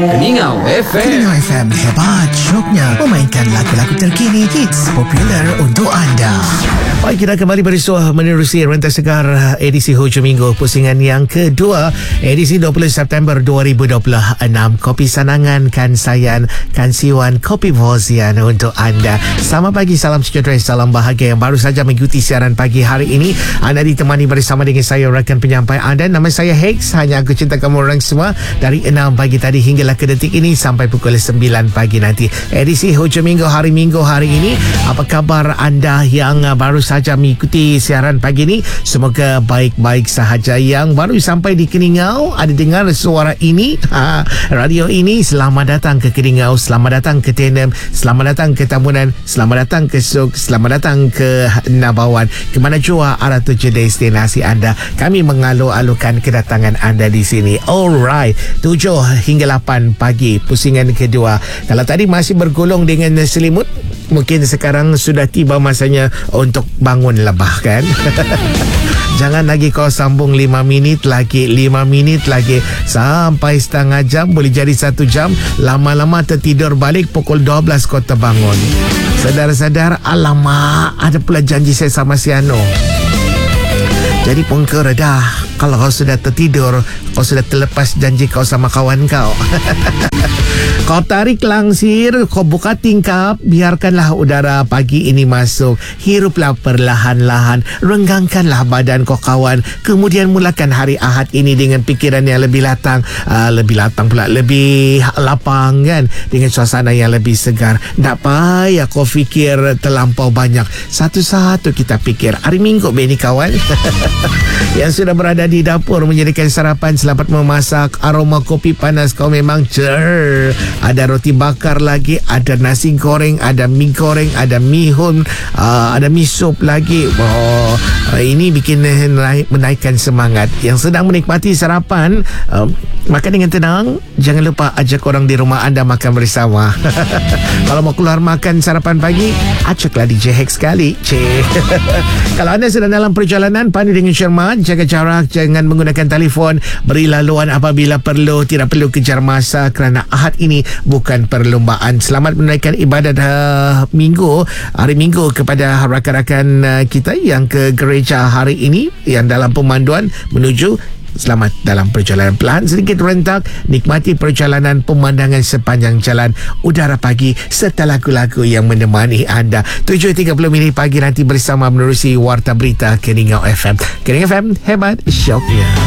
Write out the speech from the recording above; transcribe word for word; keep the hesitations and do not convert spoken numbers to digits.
Keningau F M. Keningau F M, hebat syoknya memainkan lagu-lagu terkini hits popular untuk anda. Baik, kita kembali bersua menerusi rentas segar edisi hujung minggu pusingan yang kedua, edisi dua puluh September dua ribu dua puluh enam. Kopi Sanangan, Kan Sayan, Kan Siwan, Kopi Vozian untuk anda. Selamat pagi, salam sejahtera, salam bahagia yang baru saja mengikuti siaran pagi hari ini. Anda ditemani bersama dengan saya, rakan penyampai anda. Nama saya Hex. Hanya aku cinta kamu orang semua. Dari enam pagi tadi hinggalah ke detik ini sampai pukul sembilan pagi nanti. Edisi hujung minggu hari Minggu hari ini. Apa khabar anda yang baru saja mengikuti siaran pagi ini? Semoga baik-baik sahaja. Yang baru sampai di Keningau, ada dengar suara ini, ha, radio ini. Selamat datang ke Keningau, selamat datang ke Tenem, selamat datang ke Tamunan, selamat datang ke Suk, selamat datang ke Nabawan. Kemana jua arah tuju destinasi anda, kami mengalu-alukan kedatangan anda di sini. Alright, tujuh hingga lapan pagi pusingan kedua. Kalau tadi masih bergulung dengan selimut, mungkin sekarang sudah tiba masanya untuk bangun lebah, kan? Jangan lagi kau sambung lima minit lagi, lima minit lagi, sampai setengah jam, boleh jadi satu jam. Lama-lama tertidur balik pukul dua belas kau terbangun. Sedar-sedar, alamak, ada pula janji saya sama si Ano. Jadi pungker dah. Kalau kau sudah tertidur, kau sudah terlepas janji kau sama kawan kau. Kau tarik langsir, kau buka tingkap, biarkanlah udara pagi ini masuk. Hiruplah perlahan-lahan, renggangkanlah badan kau kawan. Kemudian mulakan hari Ahad ini dengan pikiran yang lebih latang. uh, Lebih latang pula, lebih lapang, kan? Dengan suasana yang lebih segar. Tak payah kau fikir terlampau banyak. Satu-satu kita fikir. Hari Minggu ni kawan. Yang sudah berada di dapur menjadikan sarapan, selamat memasak. Aroma kopi panas kau memang cer. Ada roti bakar lagi, ada nasi goreng, ada mie goreng, ada mie hun, uh, ada mie sup lagi. Oh, uh, ini bikin menaik, menaikkan semangat. Yang sedang menikmati sarapan, uh, makan dengan tenang. Jangan lupa ajak orang di rumah anda makan bersama. Kalau mau keluar makan sarapan pagi, ajaklah D J Hex sekali. Cik. Kalau anda sedang dalam perjalanan, pandai dengan cermat, jaga jarak, jangan menggunakan telefon, beri laluan apabila perlu, tidak perlu kejar masa kerana Ahad ini bukan perlombaan. Selamat menunaikan ibadat uh, minggu, hari Minggu kepada rakan-rakan uh, kita yang ke gereja hari ini, yang dalam pemanduan menuju. Selamat dalam perjalanan pelan, sedikit rentak, nikmati perjalanan, pemandangan sepanjang jalan, udara pagi serta lagu-lagu yang menemani anda. Tujuh tiga puluh minit pagi nanti bersama menerusi Warta Berita Keningau F M. Keningau F M, hebat syoknya.